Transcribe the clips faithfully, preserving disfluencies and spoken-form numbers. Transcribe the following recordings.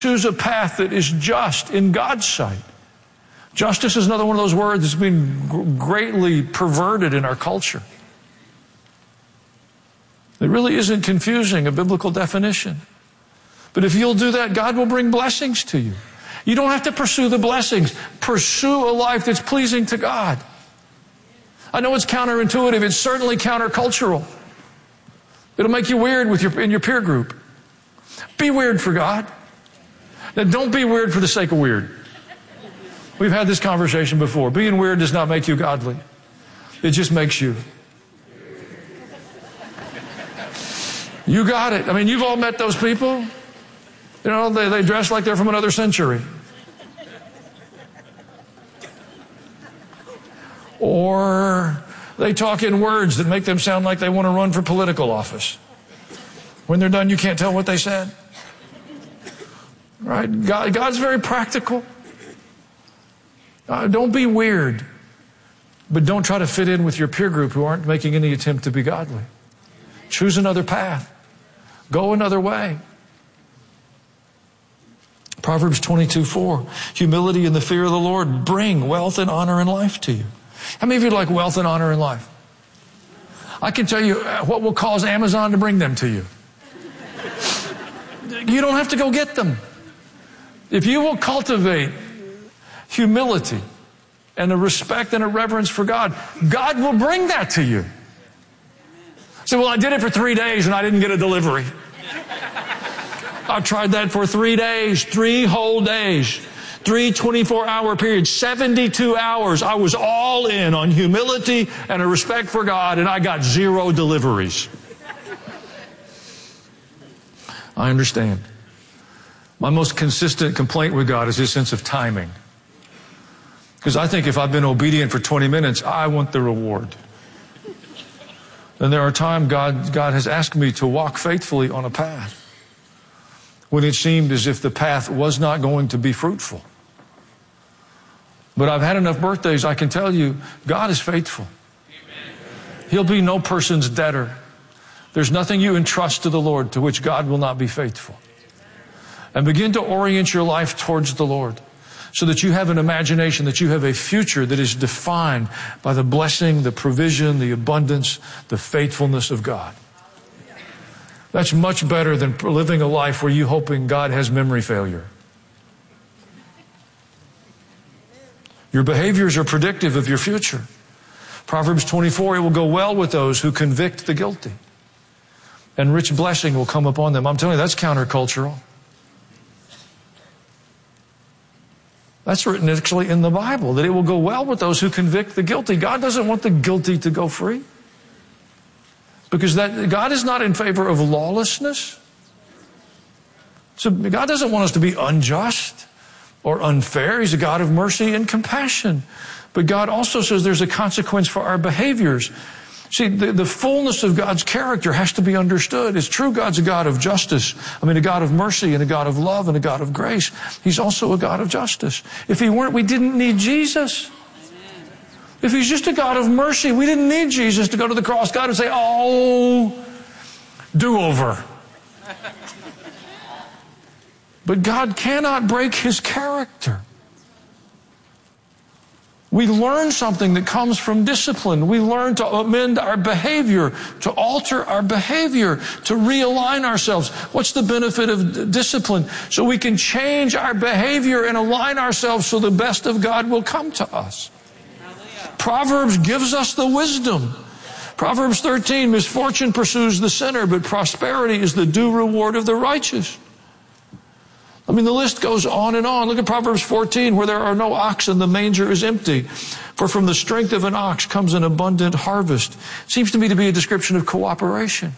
Choose a path that is just in God's sight. Justice is another one of those words that's been greatly perverted in our culture. It really isn't confusing a biblical definition. But if you'll do that, God will bring blessings to you. You don't have to pursue the blessings. Pursue a life that's pleasing to God. I know it's counterintuitive. It's certainly countercultural. It'll make you weird with your, in your peer group. Be weird for God. Now, don't be weird for the sake of weird. We've had this conversation before. Being weird does not make you godly. It just makes you. You got it. I mean, you've all met those people. You know, they, they dress like they're from another century. Or they talk in words that make them sound like they want to run for political office. When they're done, you can't tell what they said. Right? God, God's very practical. Uh, don't be weird. But don't try to fit in with your peer group who aren't making any attempt to be godly. Choose another path. Go another way. Proverbs twenty-two four. Humility and the fear of the Lord bring wealth and honor and life to you. How many of you like wealth and honor and life? I can tell you what will cause Amazon to bring them to you. You don't have to go get them. If you will cultivate humility and a respect and a reverence for God, God will bring that to you. So, well, I did it for three days and I didn't get a delivery. I tried that for three days, three whole days, three twenty-four hour periods, seventy-two hours. I was all in on humility and a respect for God, and I got zero deliveries. I understand. My most consistent complaint with God is his sense of timing. Because I think if I've been obedient for twenty minutes, I want the reward. And there are times God, God has asked me to walk faithfully on a path when it seemed as if the path was not going to be fruitful. But I've had enough birthdays, I can tell you, God is faithful. He'll be no person's debtor. There's nothing you entrust to the Lord to which God will not be faithful. And begin to orient your life towards the Lord so that you have an imagination, that you have a future that is defined by the blessing, the provision, the abundance, the faithfulness of God. That's much better than living a life where you're hoping God has memory failure. Your behaviors are predictive of your future. Proverbs twenty-four, it will go well with those who convict the guilty, and rich blessing will come upon them. I'm telling you, that's countercultural. That's written actually in the Bible, that it will go well with those who convict the guilty. God doesn't want the guilty to go free. Because that God is not in favor of lawlessness. So God doesn't want us to be unjust or unfair. He's a God of mercy and compassion. But God also says there's a consequence for our behaviors. See, the, the fullness of God's character has to be understood. It's true God's a God of justice. I mean, a God of mercy and a God of love and a God of grace. He's also a God of justice. If he weren't, we didn't need Jesus. If he's just a God of mercy, we didn't need Jesus to go to the cross. God would say, oh, do-over. But God cannot break his character. We learn something that comes from discipline. We learn to amend our behavior, to alter our behavior, to realign ourselves. What's the benefit of d- discipline? So we can change our behavior and align ourselves so the best of God will come to us. Proverbs gives us the wisdom. Proverbs thirteen, misfortune pursues the sinner, but prosperity is the due reward of the righteous. I mean, the list goes on and on. Look at Proverbs fourteen, where there are no oxen, the manger is empty. For from the strength of an ox comes an abundant harvest. Seems to me to be a description of cooperation.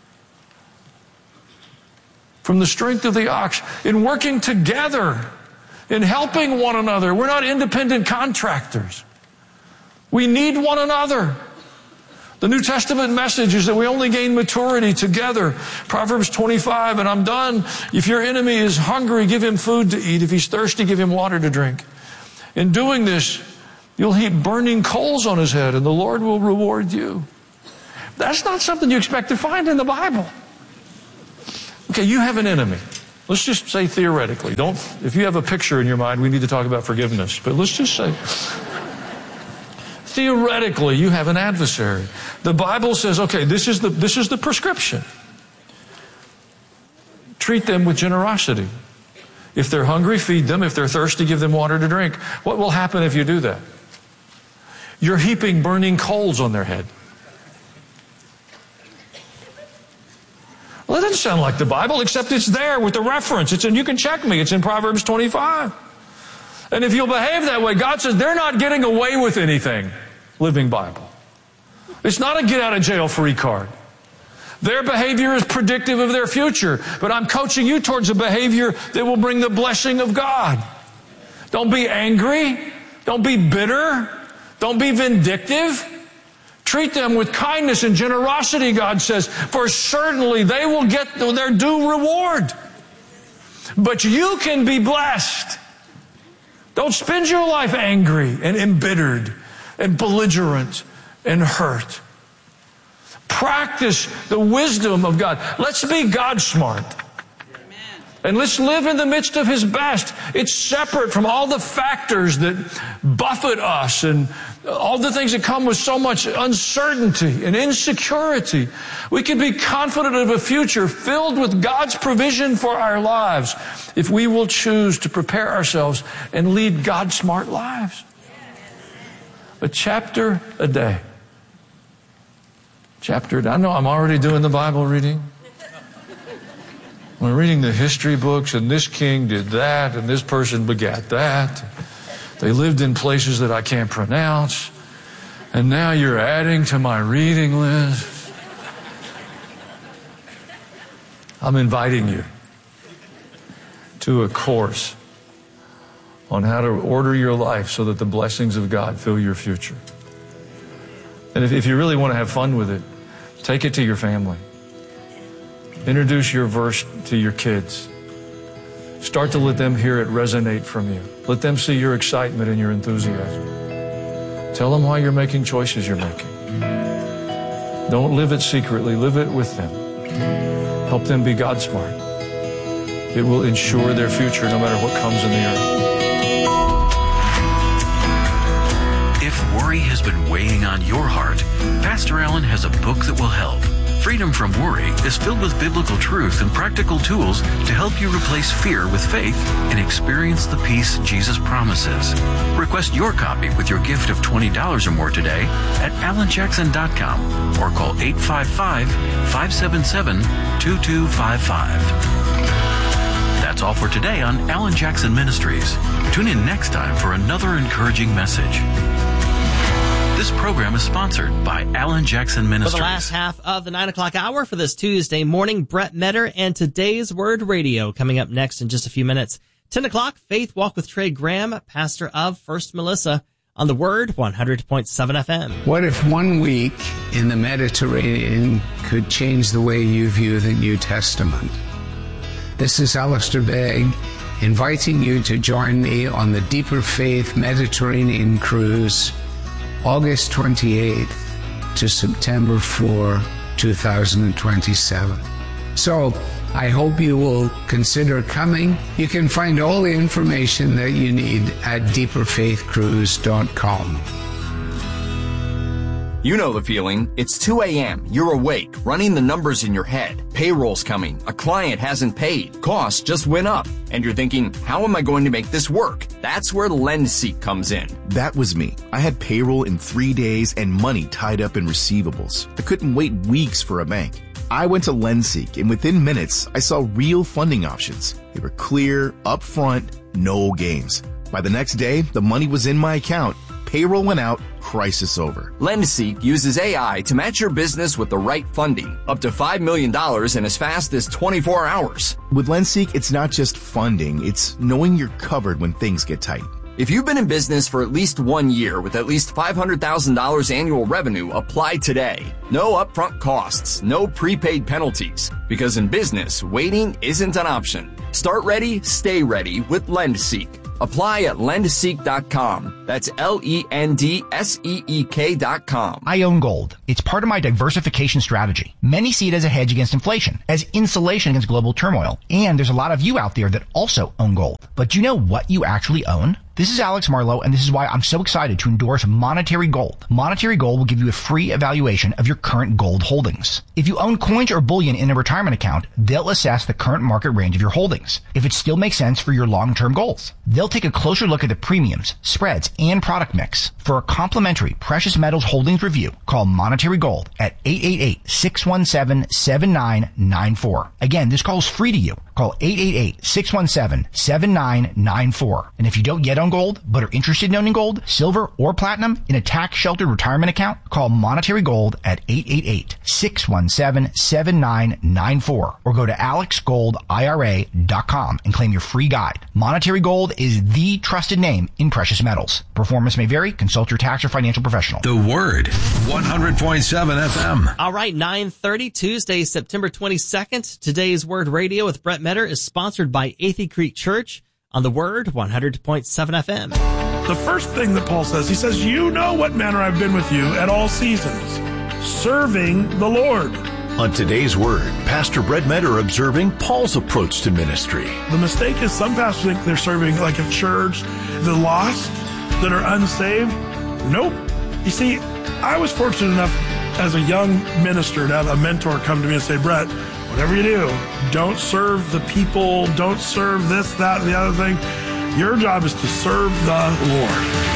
From the strength of the ox, in working together, in helping one another. We're not independent contractors. We need one another. The New Testament message is that we only gain maturity together. Proverbs twenty-five, and I'm done. If your enemy is hungry, give him food to eat. If he's thirsty, give him water to drink. In doing this, you'll heap burning coals on his head, and the Lord will reward you. That's not something you expect to find in the Bible. Okay, you have an enemy. Let's just say theoretically. Don't, if you have a picture in your mind, we need to talk about forgiveness. But let's just say, theoretically, you have an adversary. The Bible says, okay, this is the, this is the prescription. Treat them with generosity. If they're hungry, feed them. If they're thirsty, give them water to drink. What will happen if you do that? You're heaping burning coals on their head. Well, that doesn't sound like the Bible, except it's there with the reference. It's in, you can check me. It's in Proverbs twenty-five. And if you'll behave that way, God says they're not getting away with anything. Living Bible. It's not a get out of jail free card. Their behavior is predictive of their future, but I'm coaching you towards a behavior that will bring the blessing of God. Don't be angry. Don't be bitter. Don't be vindictive. Treat them with kindness and generosity, God says, for certainly they will get their due reward. But you can be blessed. Don't spend your life angry and embittered and belligerent and hurt. Practice the wisdom of God. Let's be God smart. And let's live in the midst of His best. It's separate from all the factors that buffet us and all the things that come with so much uncertainty and insecurity. We can be confident of a future filled with God's provision for our lives if we will choose to prepare ourselves and lead God-smart lives. A chapter a day. Chapter a day. I know I'm already doing the Bible reading. We're reading the history books, and this king did that, and this person begat that. They lived in places that I can't pronounce. And now you're adding to my reading list. I'm inviting you to a course on how to order your life so that the blessings of God fill your future. And if, if you really want to have fun with it, take it to your family. Introduce your verse to your kids. Start to let them hear it resonate from you. Let them see your excitement and your enthusiasm. Tell them why you're making choices you're making. Don't live it secretly. Live it with them. Help them be God smart. It will ensure their future no matter what comes in the earth. If worry has been weighing on your heart, Pastor Allen has a book that will help. Freedom from Worry is filled with biblical truth and practical tools to help you replace fear with faith and experience the peace Jesus promises. Request your copy with your gift of twenty dollars or more today at alan jackson dot com or call eight five five, five seven seven, two two five five. That's all for today on Alan Jackson Ministries. Tune in next time for another encouraging message. This program is sponsored by Alan Jackson Ministries. For the last half of the nine o'clock hour for this Tuesday morning, Brett Metter and Today's Word Radio coming up next in just a few minutes. ten o'clock, Faith Walk with Trey Graham, pastor of First Melissa, on the Word, one hundred point seven F M. What if one week in the Mediterranean could change the way you view the New Testament? This is Alistair Begg, inviting you to join me on the Deeper Faith Mediterranean Cruise, August twenty-eighth to September fourth, two thousand twenty-seven. So, I hope you will consider coming. You can find all the information that you need at deeper faith cruise dot com. You know the feeling. It's two a.m. You're awake, running the numbers in your head. Payroll's coming. A client hasn't paid. Costs just went up. And you're thinking, how am I going to make this work? That's where LendSeek comes in. That was me. I had payroll in three days and money tied up in receivables. I couldn't wait weeks for a bank. I went to LendSeek, and within minutes, I saw real funding options. They were clear, upfront, no games. By the next day, the money was in my account. Payroll went out, crisis over. LendSeek uses A I to match your business with the right funding, up to five million dollars in as fast as twenty-four hours. With LendSeek, it's not just funding, it's knowing you're covered when things get tight. If you've been in business for at least one year with at least five hundred thousand dollars annual revenue, apply today. No upfront costs, no prepaid penalties. Because in business, waiting isn't an option. Start ready, stay ready with LendSeek. Apply at lendseek dot com. That's L E N D S E E K dot com. I own gold. It's part of my diversification strategy. Many see it as a hedge against inflation, as insulation against global turmoil. And there's a lot of you out there that also own gold. But do you know what you actually own? This is Alex Marlowe, and this is why I'm so excited to endorse Monetary Gold. Monetary Gold will give you a free evaluation of your current gold holdings. If you own coins or bullion in a retirement account, they'll assess the current market range of your holdings, if it still makes sense for your long-term goals. They'll take a closer look at the premiums, spreads, and product mix. For a complimentary precious metals holdings review, call Monetary Gold at eight eight eight, six one seven, seven nine nine four. Again, this call is free to you. Call eight eight eight, six one seven, seven nine nine four. And if you don't yet own gold, but are interested in owning gold, silver, or platinum in a tax-sheltered retirement account, call Monetary Gold at eight eight eight, six one seven, seven nine nine four or go to alex gold I R A dot com and claim your free guide. Monetary Gold is the trusted name in precious metals. Performance may vary. Consult your tax or financial professional. The Word, one hundred point seven F M. All right, nine thirty, Tuesday, September twenty-second. Today's Word Radio with Brett Metter is sponsored by Athey Creek Church on The Word, one hundred point seven F M. The first thing that Paul says, he says, you know what manner I've been with you at all seasons, serving the Lord. On today's Word, Pastor Brett Metter observing Paul's approach to ministry. The mistake is some pastors think they're serving like a church, the lost that are unsaved. Nope. You see, I was fortunate enough as a young minister to have a mentor come to me and say, Brett, whatever you do, don't serve the people, don't serve this, that, and the other thing. Your job is to serve the Lord.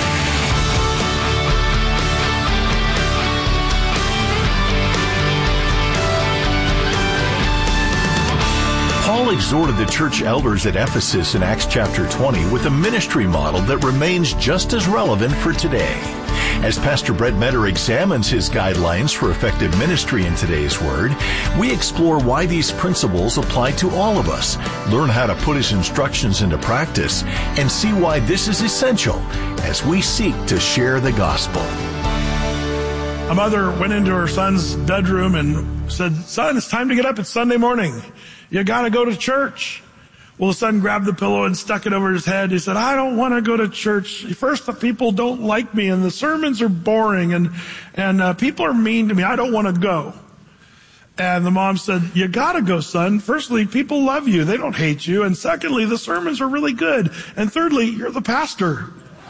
Paul exhorted the church elders at Ephesus in Acts chapter twenty with a ministry model that remains just as relevant for today. As Pastor Brett Metter examines his guidelines for effective ministry in today's Word, we explore why these principles apply to all of us, learn how to put his instructions into practice, and see why this is essential as we seek to share the gospel. A mother went into her son's bedroom and said, son, it's time to get up. It's Sunday morning. You got to go to church. Well, the son grabbed the pillow and stuck it over his head. He said, I don't want to go to church. First, the people don't like me, and the sermons are boring, and, and uh, people are mean to me. I don't want to go. And the mom said, you got to go, son. Firstly, people love you. They don't hate you. And secondly, the sermons are really good. And thirdly, you're the pastor.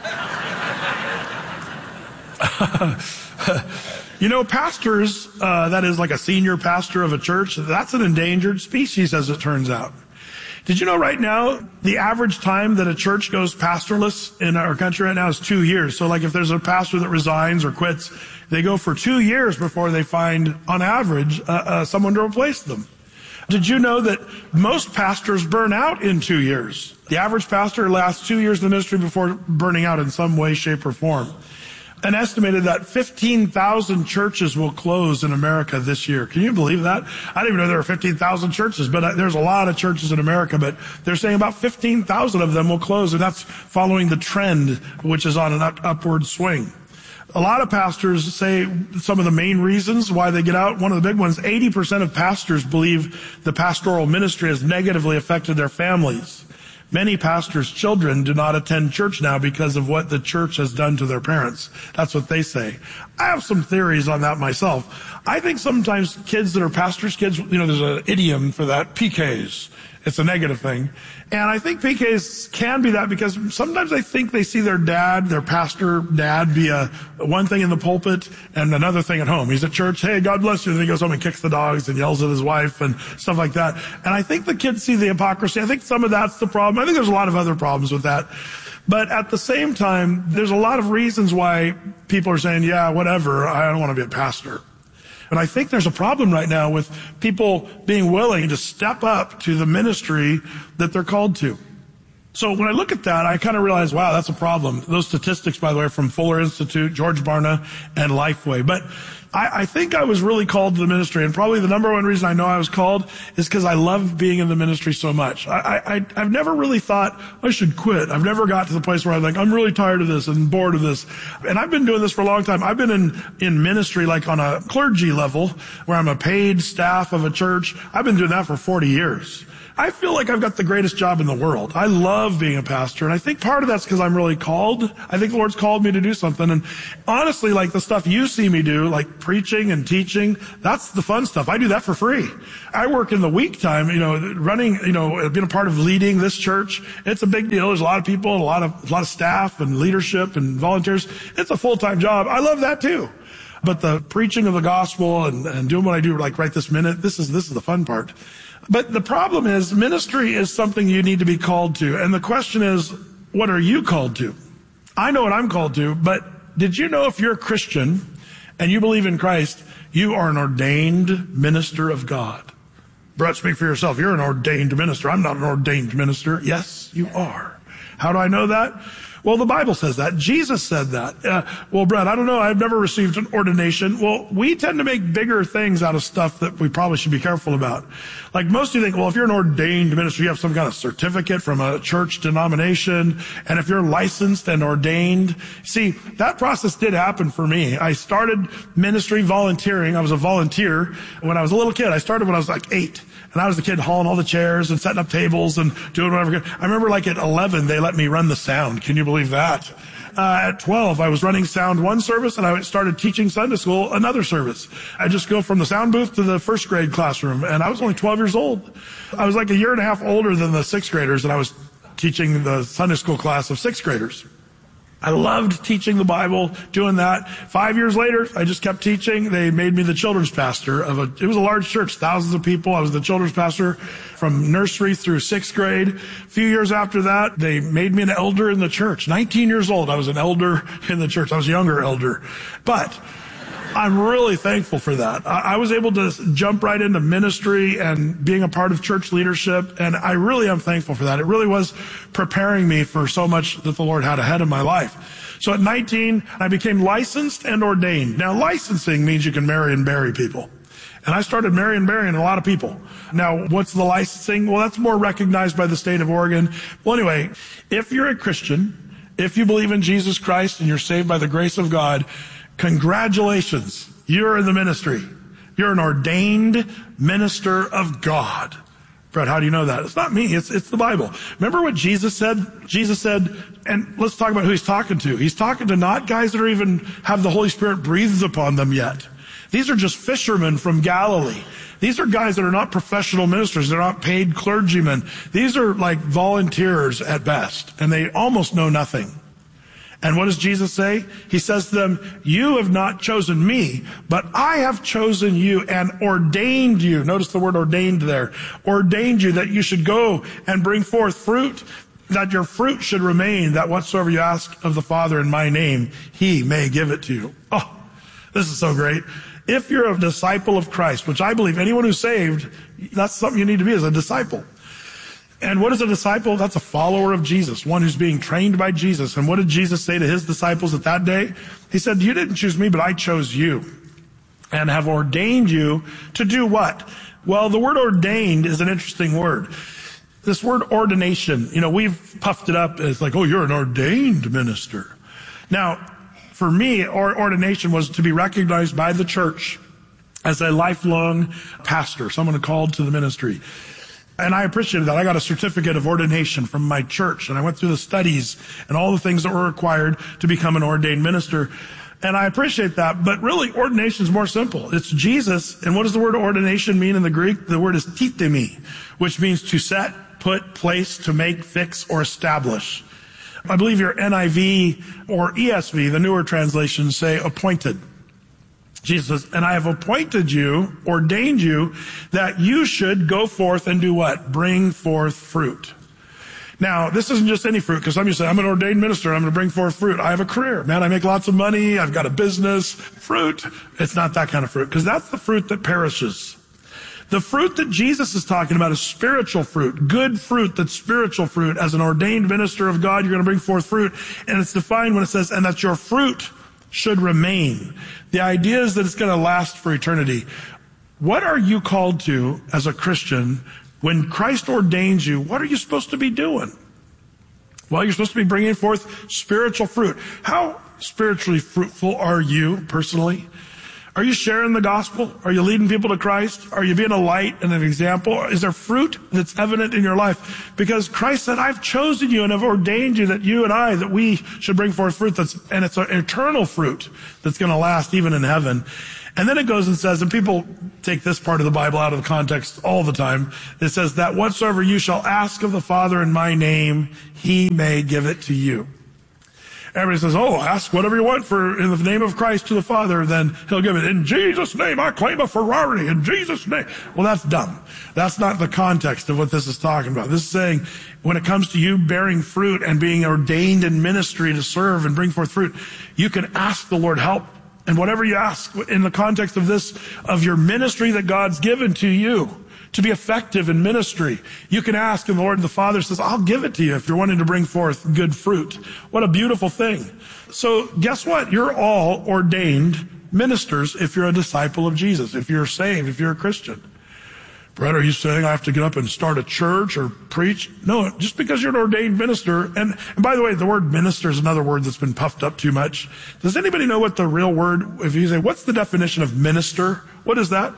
You know, pastors, uh, that is like a senior pastor of a church, that's an endangered species, as it turns out. Did you know right now, the average time that a church goes pastorless in our country right now is two years. So like if there's a pastor that resigns or quits, they go for two years before they find, on average, uh, uh, someone to replace them. Did you know that most pastors burn out in two years? The average pastor lasts two years in the ministry before burning out in some way, shape, or form. An estimated that fifteen thousand churches will close in America this year. Can you believe that? I didn't even know there were fifteen thousand churches, but there's a lot of churches in America, but they're saying about fifteen thousand of them will close, and that's following the trend, which is on an up- upward swing. A lot of pastors say some of the main reasons why they get out. One of the big ones, eighty percent of pastors believe the pastoral ministry has negatively affected their families. Many pastors' children do not attend church now because of what the church has done to their parents. That's what they say. I have some theories on that myself. I think sometimes kids that are pastors' kids, you know, there's an idiom for that, P Ks. It's a negative thing. And I think P Ks can be that because sometimes I think they see their dad, their pastor dad, be a one thing in the pulpit and another thing at home. He's at church, hey, God bless you. And then he goes home and kicks the dogs and yells at his wife and stuff like that. And I think the kids see the hypocrisy. I think some of that's the problem. I think there's a lot of other problems with that. But at the same time, there's a lot of reasons why people are saying, yeah, whatever, I don't want to be a pastor. And I think there's a problem right now with people being willing to step up to the ministry that they're called to. So when I look at that, I kind of realize, wow, that's a problem. Those statistics, by the way, are from Fuller Institute, George Barna, and Lifeway. But I, I think I was really called to the ministry, and probably the number one reason I know I was called is because I love being in the ministry so much. I, I, I've never really thought I should quit. I've never got to the place where I'm like, I'm really tired of this and bored of this. And I've been doing this for a long time. I've been in, in ministry like on a clergy level where I'm a paid staff of a church. I've been doing that for forty years. I feel like I've got the greatest job in the world. I love being a pastor, and I think part of that's because I'm really called. I think the Lord's called me to do something, and honestly, like the stuff you see me do, like preaching and teaching, that's the fun stuff. I do that for free. I work in the week time, you know, running, you know, being a part of leading this church. It's a big deal. There's a lot of people, and a lot of, a lot of staff and leadership and volunteers. It's a full-time job. I love that too. But the preaching of the gospel and, and doing what I do like right this minute, this is, this is the fun part. But the problem is ministry is something you need to be called to. And the question is, what are you called to? I know what I'm called to, but did you know if you're a Christian and you believe in Christ, you are an ordained minister of God? Brett, speak for yourself. You're an ordained minister. I'm not an ordained minister. Yes, you are. How do I know that? Well, the Bible says that. Jesus said that. Uh, well, Brett, I don't know. I've never received an ordination. Well, we tend to make bigger things out of stuff that we probably should be careful about. Like most of you think, well, if you're an ordained minister, you have some kind of certificate from a church denomination. And if you're licensed and ordained, see, that process did happen for me. I started ministry volunteering. I was a volunteer when I was a little kid. I started when I was like eight. And I was the kid hauling all the chairs and setting up tables and doing whatever. I remember like at eleven, they let me run the sound. Can you believe that? Uh, at twelve, I was running sound one service, and I started teaching Sunday school another service. I just go from the sound booth to the first grade classroom, and I was only twelve years old. I was like a year and a half older than the sixth graders, and I was teaching the Sunday school class of sixth graders. I loved teaching the Bible, doing that. Five years later, I just kept teaching. They made me the children's pastor of a, it was a large church, thousands of people. I was the children's pastor from nursery through sixth grade. A few years after that, they made me an elder in the church. nineteen years old, I was an elder in the church. I was a younger elder. But I'm really thankful for that. I was able to jump right into ministry and being a part of church leadership, and I really am thankful for that. It really was preparing me for so much that the Lord had ahead of my life. So at nineteen, I became licensed and ordained. Now, licensing means you can marry and bury people. And I started marrying and burying a lot of people. Now, what's the licensing? Well, that's more recognized by the state of Oregon. Well, anyway, if you're a Christian, if you believe in Jesus Christ and you're saved by the grace of God, congratulations, you're in the ministry. You're an ordained minister of God. Fred, how do you know that? It's not me, it's, it's the Bible. Remember what Jesus said? Jesus said, and let's talk about who he's talking to. He's talking to not guys that are even have the Holy Spirit breathed upon them yet. These are just fishermen from Galilee. These are guys that are not professional ministers. They're not paid clergymen. These are like volunteers at best, and they almost know nothing. And what does Jesus say? He says to them, you have not chosen me, but I have chosen you and ordained you. Notice the word ordained there. Ordained you that you should go and bring forth fruit, that your fruit should remain, that whatsoever you ask of the Father in my name, he may give it to you. Oh, this is so great. If you're a disciple of Christ, which I believe anyone who's saved, that's something you need to be as a disciple. And what is a disciple? That's a follower of Jesus, one who's being trained by Jesus. And what did Jesus say to his disciples at that day? He said, you didn't choose me, but I chose you and have ordained you to do what? Well, the word ordained is an interesting word. This word ordination, you know, we've puffed it up as like, oh, you're an ordained minister. Now, for me, or ordination was to be recognized by the church as a lifelong pastor, someone called to the ministry. And I appreciated that. I got a certificate of ordination from my church, and I went through the studies and all the things that were required to become an ordained minister. And I appreciate that, but really ordination is more simple. It's Jesus, and what does the word ordination mean in the Greek? The word is tithemi, which means to set, put, place, to make, fix, or establish. I believe your N I V or E S V, the newer translations, say appointed. Jesus says, and I have appointed you, ordained you, that you should go forth and do what? Bring forth fruit. Now, this isn't just any fruit, because some of you say, I'm an ordained minister, I'm going to bring forth fruit. I have a career. Man, I make lots of money, I've got a business. Fruit. It's not that kind of fruit, because that's the fruit that perishes. The fruit that Jesus is talking about is spiritual fruit, good fruit that's spiritual fruit. As an ordained minister of God, you're going to bring forth fruit. And it's defined when it says, and that your fruit should remain. The idea is that it's going to last for eternity. What are you called to as a Christian when Christ ordains you? What are you supposed to be doing? Well, you're supposed to be bringing forth spiritual fruit. How spiritually fruitful are you personally? Are you sharing the gospel? Are you leading people to Christ? Are you being a light and an example? Is there fruit that's evident in your life? Because Christ said, I've chosen you and have ordained you that you and I, that we should bring forth fruit that's, and it's an eternal fruit that's going to last even in heaven. And then it goes and says, and people take this part of the Bible out of the context all the time. It says that whatsoever you shall ask of the Father in my name, he may give it to you. Everybody says, oh, ask whatever you want for in the name of Christ to the Father, then he'll give it. In Jesus' name, I claim a Ferrari. In Jesus' name. Well, that's dumb. That's not the context of what this is talking about. This is saying when it comes to you bearing fruit and being ordained in ministry to serve and bring forth fruit, you can ask the Lord help. And whatever you ask in the context of this, of your ministry that God's given to you, to be effective in ministry, you can ask, and the Lord the Father says, I'll give it to you if you're wanting to bring forth good fruit. What a beautiful thing. So guess what? You're all ordained ministers if you're a disciple of Jesus, if you're saved, if you're a Christian. Brett, are you saying I have to get up and start a church or preach? No, just because you're an ordained minister. And, and by the way, the word minister is another word that's been puffed up too much. Does anybody know what the real word, if you say, what's the definition of minister? What is that?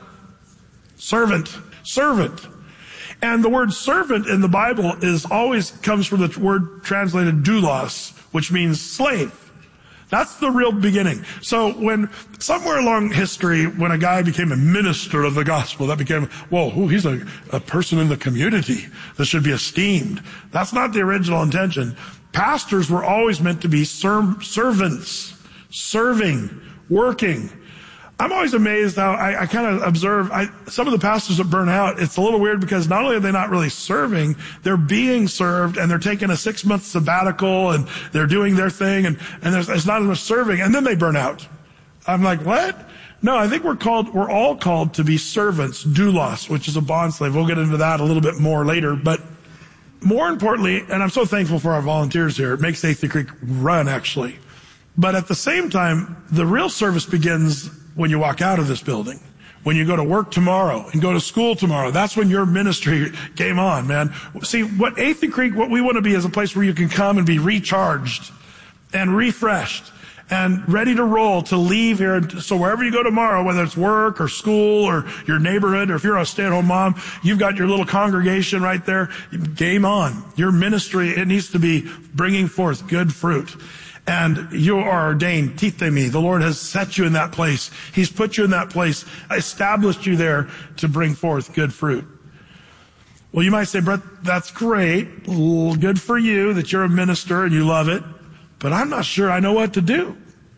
Servant. Servant. And the word servant in the Bible is always comes from the word translated doulos, which means slave. That's the real beginning. So when somewhere along history, when a guy became a minister of the gospel, that became, whoa, who, he's a, a person in the community that should be esteemed. That's not the original intention. Pastors were always meant to be ser- servants, serving, working. I'm always amazed how I, I kind of observe I, some of the pastors that burn out. It's a little weird because not only are they not really serving, they're being served and they're taking a six month sabbatical and they're doing their thing and, and there's, there's not enough serving and then they burn out. I'm like, what? No, I think we're called, we're all called to be servants, doulos, which is a bond slave. We'll get into that a little bit more later, but more importantly, and I'm so thankful for our volunteers here. It makes Athey Creek run actually. But at the same time, the real service begins when you walk out of this building, when you go to work tomorrow and go to school tomorrow. That's when your ministry came on, man. See, what Athey Creek, what we want to be is a place where you can come and be recharged and refreshed and ready to roll to leave here. So wherever you go tomorrow, whether it's work or school or your neighborhood, or if you're a stay-at-home mom, you've got your little congregation right there. Game on. Your ministry, it needs to be bringing forth good fruit. And you are ordained, tithemi. The Lord has set you in that place. He's put you in that place, established you there to bring forth good fruit. Well, you might say, Brett, that's great. Good for you that you're a minister and you love it, but I'm not sure I know what to do.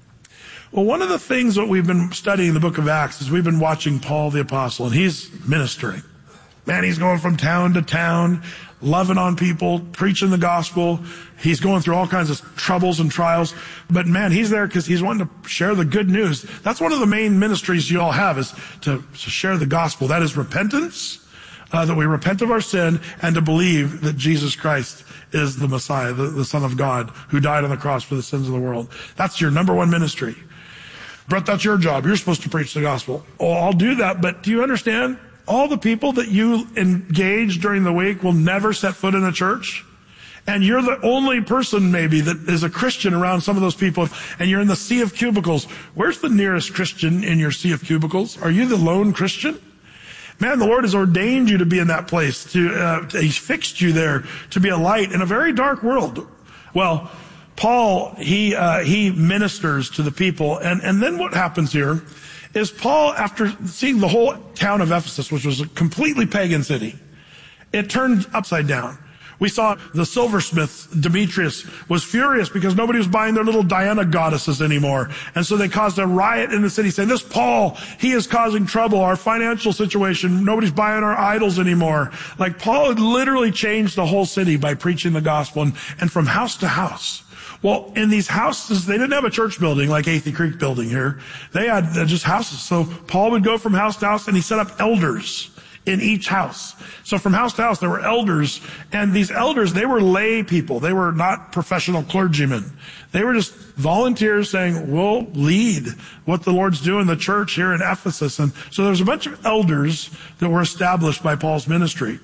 Well, one of the things that we've been studying in the book of Acts is we've been watching Paul the Apostle, and he's ministering. Man, he's going from town to town, loving on people, preaching the gospel. He's going through all kinds of troubles and trials. But man, he's there because he's wanting to share the good news. That's one of the main ministries you all have, is to, to share the gospel. That is repentance, uh, that we repent of our sin, and to believe that Jesus Christ is the Messiah, the, the Son of God, who died on the cross for the sins of the world. That's your number one ministry. Brett, that's your job. You're supposed to preach the gospel. Oh, I'll do that, but do you understand? All the people that you engage during the week will never set foot in a church. And you're the only person maybe that is a Christian around some of those people. And you're in the sea of cubicles. Where's the nearest Christian in your sea of cubicles? Are you the lone Christian? Man, the Lord has ordained you to be in that place. To, uh, He's fixed you there to be a light in a very dark world. Well, Paul, he, uh, he ministers to the people. And, and then what happens here is Paul, after seeing the whole town of Ephesus, which was a completely pagan city, it turned upside down. We saw the silversmith, Demetrius, was furious because nobody was buying their little Diana goddesses anymore. And so they caused a riot in the city saying, this Paul, he is causing trouble, our financial situation, nobody's buying our idols anymore. Like Paul had literally changed the whole city by preaching the gospel, and, and from house to house. Well, in these houses, they didn't have a church building like Athey Creek building here. They had just houses. So Paul would go from house to house and he set up elders in each house. So from house to house, there were elders, and these elders, they were lay people. They were not professional clergymen. They were just volunteers saying, we'll lead what the Lord's doing in the church here in Ephesus. And so there's a bunch of elders that were established by Paul's ministry.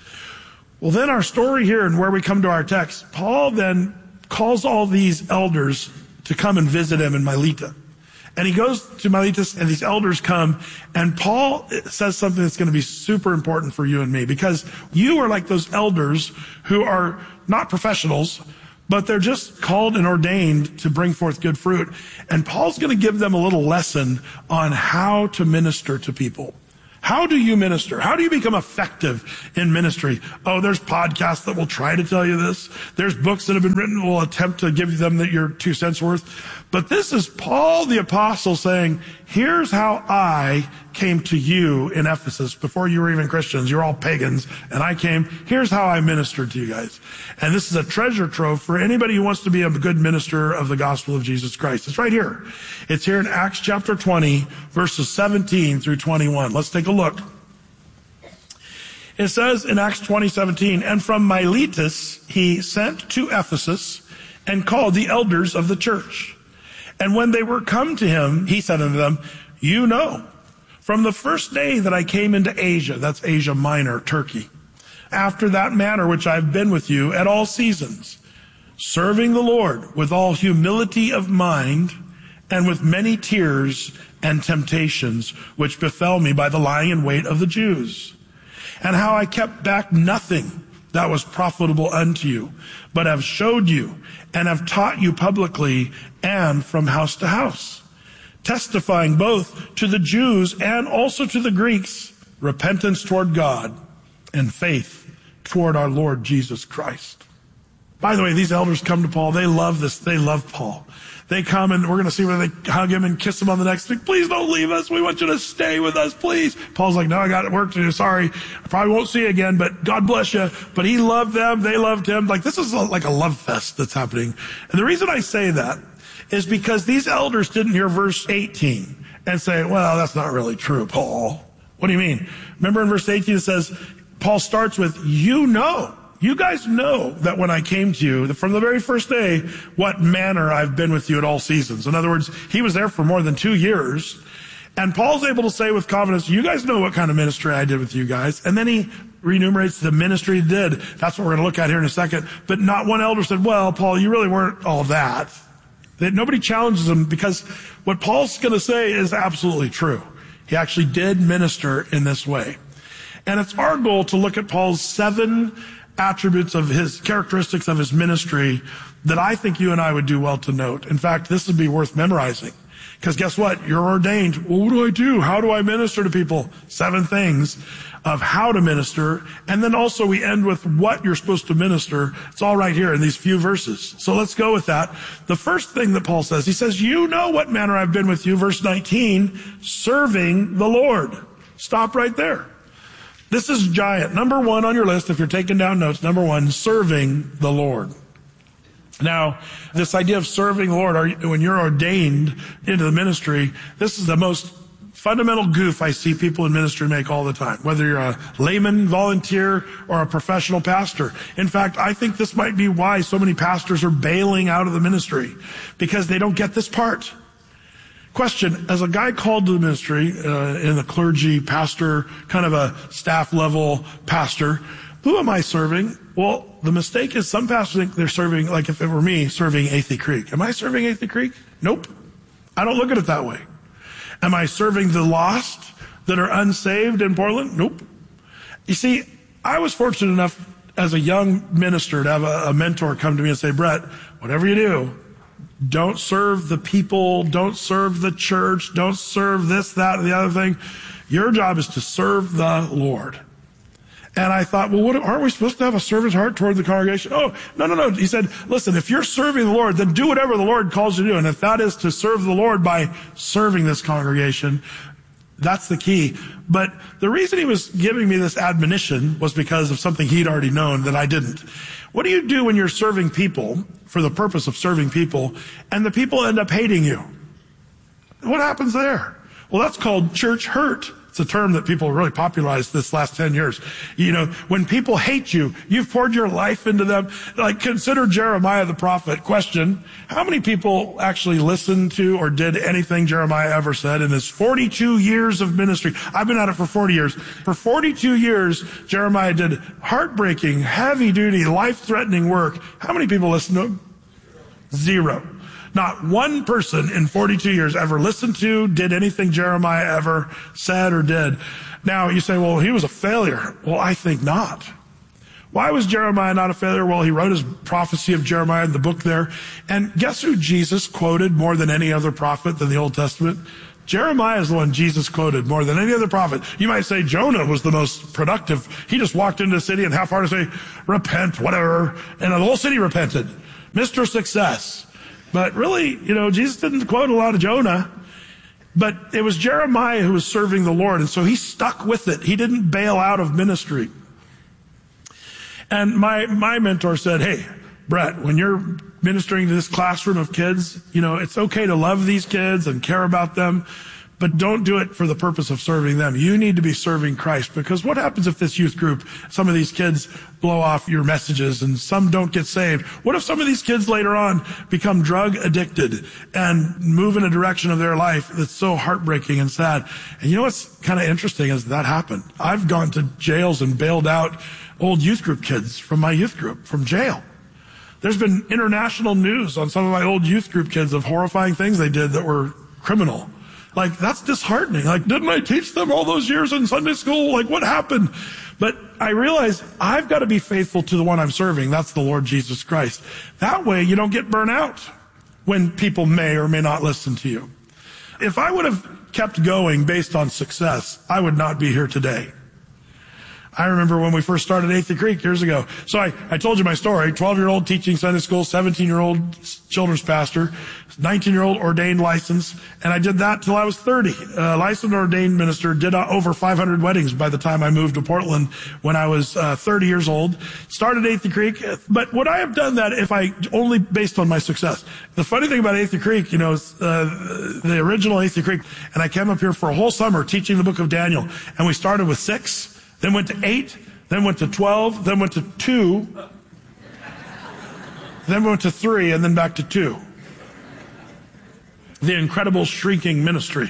Well, then our story here and where we come to our text, Paul then calls all these elders to come and visit him in Miletus. And he goes to Miletus, and these elders come, and Paul says something that's going to be super important for you and me, because you are like those elders who are not professionals, but they're just called and ordained to bring forth good fruit. And Paul's going to give them a little lesson on how to minister to people. How do you minister? How do you become effective in ministry? Oh, there's podcasts that will try to tell you this. There's books that have been written that will attempt to give them that your two cents worth. But this is Paul the apostle saying, here's how I came to you in Ephesus before you were even Christians. You're all pagans. And I came, here's how I ministered to you guys. And this is a treasure trove for anybody who wants to be a good minister of the gospel of Jesus Christ. It's right here. It's here in Acts chapter twenty, verses seventeen through twenty-one. Let's take a look. It says in Acts twenty seventeen, and from Miletus he sent to Ephesus and called the elders of the church. And when they were come to him, he said unto them, you know, from the first day that I came into Asia, that's Asia Minor, Turkey, after that manner which I've been with you at all seasons, serving the Lord with all humility of mind and with many tears and temptations which befell me by the lying in wait of the Jews, and how I kept back nothing that was profitable unto you, but have showed you and have taught you publicly and from house to house, testifying both to the Jews and also to the Greeks repentance toward God and faith toward our Lord Jesus Christ. By the way, these elders come to Paul. They love this. They love Paul. They come, and we're going to see where they hug him and kiss him on the neck. Speak, please don't leave us. We want you to stay with us, please. Paul's like, no, I got work to do. Sorry. I probably won't see you again, but God bless you. But he loved them. They loved him. Like, this is a, like a love fest that's happening. And the reason I say that is because these elders didn't hear verse eighteen and say, well, that's not really true, Paul. What do you mean? Remember in verse eighteen it says, Paul starts with, you know. You guys know that when I came to you, from the very first day, what manner I've been with you at all seasons. In other words, he was there for more than two years. And Paul's able to say with confidence, you guys know what kind of ministry I did with you guys. And then he enumerates the ministry he did. That's what we're going to look at here in a second. But not one elder said, well, Paul, you really weren't all that. That nobody challenges him, because what Paul's going to say is absolutely true. He actually did minister in this way. And it's our goal to look at Paul's seven attributes of his characteristics of his ministry that I think you and I would do well to note. In fact, this would be worth memorizing, because guess what? You're ordained. Well, what do I do? How do I minister to people? Seven things of how to minister. And then also we end with what you're supposed to minister. It's all right here in these few verses. So let's go with that. The first thing that Paul says, he says, you know what manner I've been with you. Verse nineteen, serving the Lord. Stop right there. This is giant. Number one on your list, if you're taking down notes, number one, serving the Lord. Now, this idea of serving the Lord, when you're ordained into the ministry, this is the most fundamental goof I see people in ministry make all the time, whether you're a layman volunteer or a professional pastor. In fact, I think this might be why so many pastors are bailing out of the ministry, because they don't get this part. Question, as a guy called to the ministry, uh, in the clergy, pastor, kind of a staff level pastor, who am I serving? Well, the mistake is some pastors think they're serving, like if it were me, serving Athey Creek. Am I serving Athey Creek? Nope. I don't look at it that way. Am I serving the lost that are unsaved in Portland? Nope. You see, I was fortunate enough as a young minister to have a, a mentor come to me and say, Brett, whatever you do, don't serve the people, don't serve the church, don't serve this, that, and the other thing. Your job is to serve the Lord. And I thought, well, what, aren't we supposed to have a servant's heart toward the congregation? Oh, no, no, no. He said, listen, if you're serving the Lord, then do whatever the Lord calls you to do. And if that is to serve the Lord by serving this congregation, that's the key. But the reason he was giving me this admonition was because of something he'd already known that I didn't. What do you do when you're serving people for the purpose of serving people and the people end up hating you? What happens there? Well, that's called church hurt. It's a term that people really popularized this last ten years. You know, when people hate you, you've poured your life into them. Like, consider Jeremiah the prophet. Question, how many people actually listened to or did anything Jeremiah ever said in his forty-two years of ministry? I've been at it for forty years. For forty-two years, Jeremiah did heartbreaking, heavy-duty, life-threatening work. How many people listened to him? Zero. Not one person in forty-two years ever listened to, did anything Jeremiah ever said or did. Now, you say, well, he was a failure. Well, I think not. Why was Jeremiah not a failure? Well, he wrote his prophecy of Jeremiah in the book there. And guess who Jesus quoted more than any other prophet in the Old Testament? Jeremiah is the one Jesus quoted more than any other prophet. You might say Jonah was the most productive. He just walked into the city and half-heartedly say, repent, whatever. And the whole city repented. Mister Success. But really, you know, Jesus didn't quote a lot of Jonah. But it was Jeremiah who was serving the Lord. And so he stuck with it. He didn't bail out of ministry. And my, my mentor said, hey, Brett, when you're ministering to this classroom of kids, you know, it's okay to love these kids and care about them, but don't do it for the purpose of serving them. You need to be serving Christ, because what happens if this youth group, some of these kids blow off your messages and some don't get saved? What if some of these kids later on become drug addicted and move in a direction of their life that's so heartbreaking and sad? And you know what's kind of interesting is that happened. I've gone to jails and bailed out old youth group kids from my youth group from jail. There's been international news on some of my old youth group kids of horrifying things they did that were criminal. Like, that's disheartening. Like, didn't I teach them all those years in Sunday school? Like, what happened? But I realize I've got to be faithful to the one I'm serving. That's the Lord Jesus Christ. That way you don't get burnt out when people may or may not listen to you. If I would have kept going based on success, I would not be here today. I remember when we first started Athey Creek years ago. So I, I told you my story. twelve-year-old teaching Sunday school, seventeen-year-old children's pastor, nineteen-year-old ordained licensed, and I did that till I was thirty. Uh, licensed ordained minister, did uh, over five hundred weddings by the time I moved to Portland when I was uh, thirty years old. Started Athey Creek, but would I have done that if I only based on my success? The funny thing about Athey Creek, you know, is, uh, the original Athey Creek, and I came up here for a whole summer teaching the book of Daniel, and we started with six. Then went to eight, then went to twelve, then went to two, then went to three, and then back to two. The incredible shrinking ministry.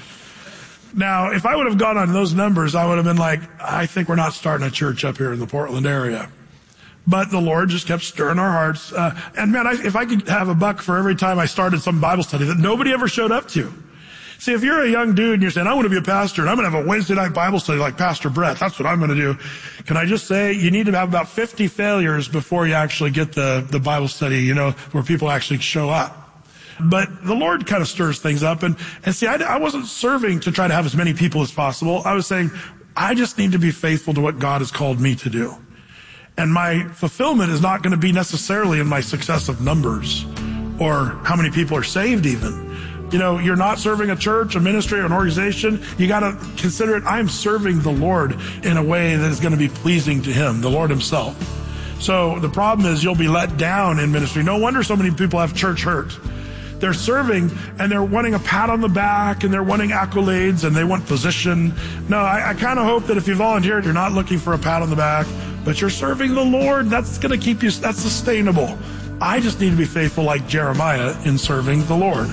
Now, if I would have gone on those numbers, I would have been like, I think we're not starting a church up here in the Portland area. But the Lord just kept stirring our hearts. Uh, and man, I, if I could have a buck for every time I started some Bible study that nobody ever showed up to. See, if you're a young dude and you're saying, I want to be a pastor and I'm going to have a Wednesday night Bible study like Pastor Brett, that's what I'm going to do. Can I just say, you need to have about fifty failures before you actually get the, the Bible study, you know, where people actually show up. But the Lord kind of stirs things up. And, and see, I, I wasn't serving to try to have as many people as possible. I was saying, I just need to be faithful to what God has called me to do. And my fulfillment is not going to be necessarily in my success of numbers or how many people are saved even. You know, you're not serving a church, a ministry, or an organization. You got to consider it, I'm serving the Lord in a way that is going to be pleasing to Him, the Lord Himself. So the problem is you'll be let down in ministry. No wonder so many people have church hurt. They're serving and they're wanting a pat on the back and they're wanting accolades and they want position. No, I, I kind of hope that if you volunteered, you're not looking for a pat on the back, but you're serving the Lord. That's going to keep you, that's sustainable. I just need to be faithful like Jeremiah in serving the Lord.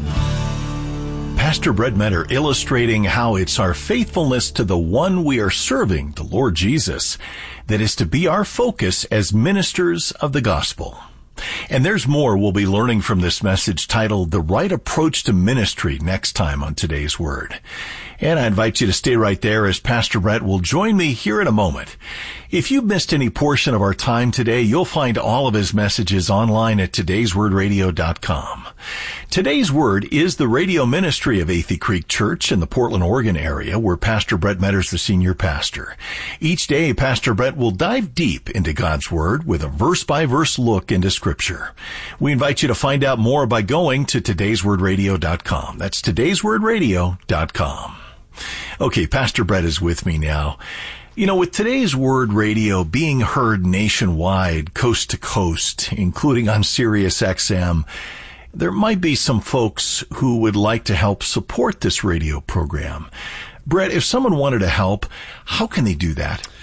Pastor Brett Metter illustrating how it's our faithfulness to the one we are serving, the Lord Jesus, that is to be our focus as ministers of the gospel. And there's more we'll be learning from this message titled The Right Approach to Ministry next time on Today's Word. And I invite you to stay right there as Pastor Brett will join me here in a moment. If you've missed any portion of our time today, you'll find all of his messages online at todays word radio dot com. Today's Word is the radio ministry of Athey Creek Church in the Portland, Oregon area, where Pastor Brett Metter's the senior pastor. Each day, Pastor Brett will dive deep into God's Word with a verse-by-verse look into Scripture. We invite you to find out more by going to todays word radio dot com. That's todays word radio dot com. Okay, Pastor Brett is with me now. You know, with today's Word Radio being heard nationwide, coast to coast, including on Sirius X M, there might be some folks who would like to help support this radio program. Brett, if someone wanted to help, how can they do that?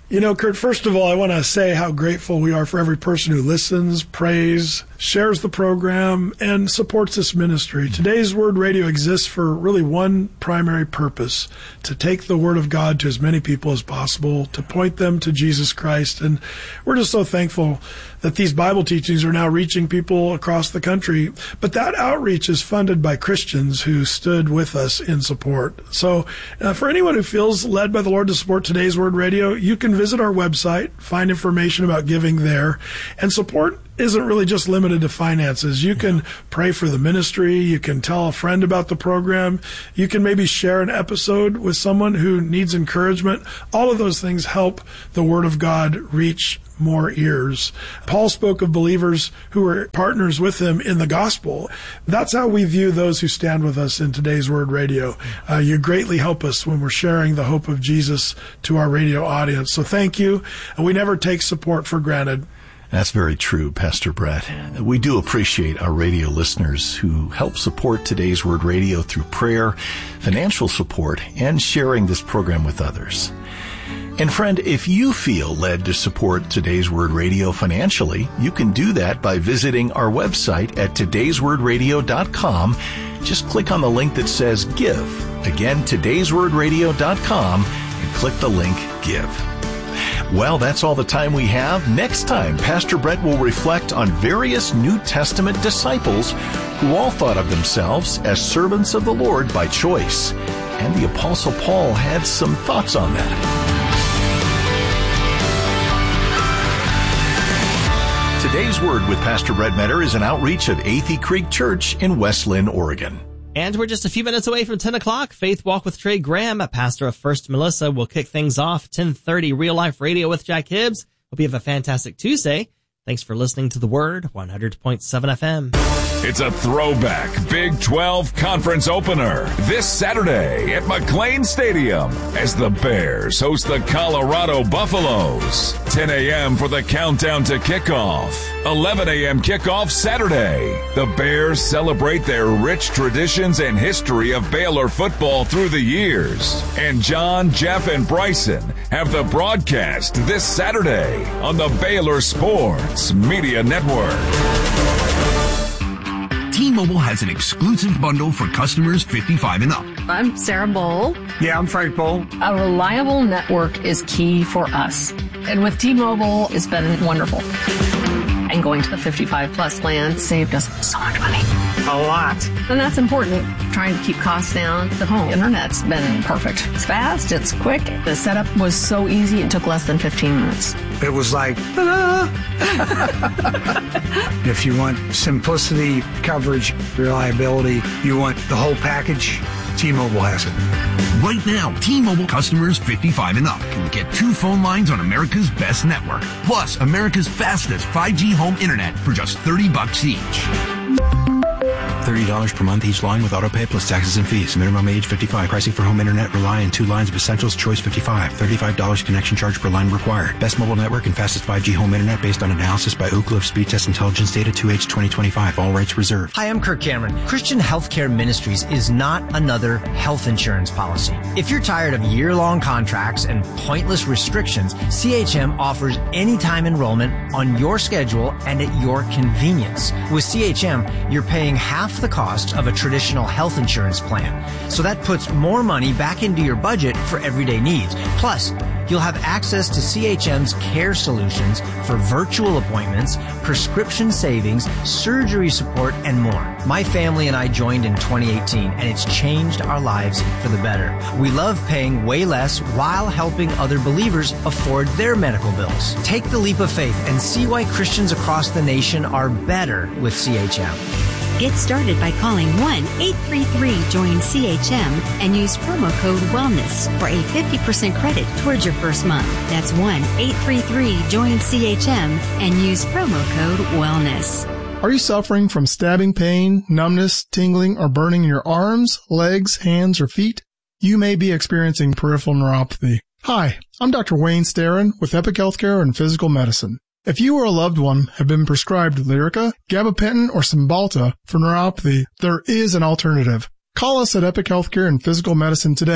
You know, Kurt, first of all, I want to say how grateful we are for every person who listens, prays, shares the program, and supports this ministry. Today's Word Radio exists for really one primary purpose: to take the Word of God to as many people as possible, to point them to Jesus Christ. And we're just so thankful that these Bible teachings are now reaching people across the country. But that outreach is funded by Christians who stood with us in support. So uh, for anyone who feels led by the Lord to support Today's Word Radio, you can visit our website, find information about giving there, and support isn't really just limited to finances. You can pray for the ministry. You can tell a friend about the program. You can maybe share an episode with someone who needs encouragement. All of those things help the Word of God reach more ears. Paul spoke of believers who were partners with him in the gospel. That's how we view those who stand with us in Today's Word Radio. Uh, you greatly help us when we're sharing the hope of Jesus to our radio audience. So thank you. And we never take support for granted. That's very true, Pastor Brett. We do appreciate our radio listeners who help support Today's Word Radio through prayer, financial support, and sharing this program with others. And friend, if you feel led to support Today's Word Radio financially, you can do that by visiting our website at todays word radio dot com. Just click on the link that says Give. Again, todays word radio dot com, and click the link Give. Well, that's all the time we have. Next time, Pastor Brett will reflect on various New Testament disciples who all thought of themselves as servants of the Lord by choice. And the Apostle Paul had some thoughts on that. Today's Word with Pastor Brett Metter is an outreach of Athey Creek Church in West Linn, Oregon. And we're just a few minutes away from ten o'clock. Faith Walk with Trey Graham, pastor of First Melissa, will kick things off. ten thirty Real Life Radio with Jack Hibbs. Hope you have a fantastic Tuesday. Thanks for listening to The Word, one hundred point seven F M. It's a throwback Big twelve conference opener this Saturday at McLean Stadium as the Bears host the Colorado Buffaloes. ten a.m. for the countdown to kickoff. eleven a.m. kickoff Saturday. The Bears celebrate their rich traditions and history of Baylor football through the years. And John, Jeff, and Bryson have the broadcast this Saturday on the Baylor Sports Media Network. T-Mobile has an exclusive bundle for customers fifty-five and up. I'm Sarah Bowl. Yeah, I'm Frank Bowl. A reliable network is key for us. And with T-Mobile, it's been wonderful. And going to the fifty-five plus plan saved us so much money. A lot. And that's important. Trying to keep costs down. The home internet's been perfect. It's fast. It's quick. The setup was so easy. It took less than fifteen minutes. It was like, ah. If you want simplicity, coverage, reliability, you want the whole package, T-Mobile has it. Right now, T-Mobile customers fifty-five and up can get two phone lines on America's best network, plus America's fastest five G home internet for just thirty bucks each. thirty dollars per month each line with autopay plus taxes and fees. Minimum age fifty-five. Pricing for home internet rely on two lines of Essentials Choice fifty-five. thirty-five dollars connection charge per line required. Best mobile network and fastest five G home internet based on analysis by Ookla of Speed Test Intelligence Data two H twenty twenty-five. All rights reserved. Hi, I'm Kirk Cameron. Christian Healthcare Ministries is not another health insurance policy. If you're tired of year-long contracts and pointless restrictions, C H M offers anytime enrollment on your schedule and at your convenience. With C H M, you're paying half the cost of a traditional health insurance plan. So that puts more money back into your budget for everyday needs. Plus, you'll have access to C H M's care solutions for virtual appointments, prescription savings, surgery support, and more. My family and I joined in twenty eighteen, and it's changed our lives for the better. We love paying way less while helping other believers afford their medical bills. Take the leap of faith and see why Christians across the nation are better with C H M. Get started by calling one eight three three join C H M and use promo code WELLNESS for a fifty percent credit towards your first month. That's one eight three three join C H M and use promo code WELLNESS. Are you suffering from stabbing pain, numbness, tingling, or burning in your arms, legs, hands, or feet? You may be experiencing peripheral neuropathy. Hi, I'm Doctor Wayne Starron with Epic Healthcare and Physical Medicine. If you or a loved one have been prescribed Lyrica, gabapentin, or Cymbalta for neuropathy, there is an alternative. Call us at Epic Healthcare and Physical Medicine today.